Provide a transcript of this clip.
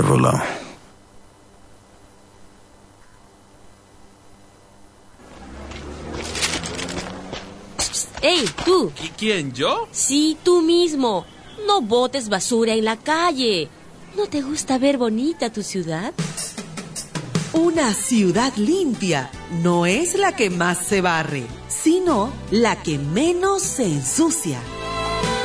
Rolado. ¡Ey, tú! ¿Quién, yo? Sí, tú mismo. No botes basura en la calle. ¿No te gusta ver bonita tu ciudad? Una ciudad limpia no es la que más se barre, sino la que menos se ensucia.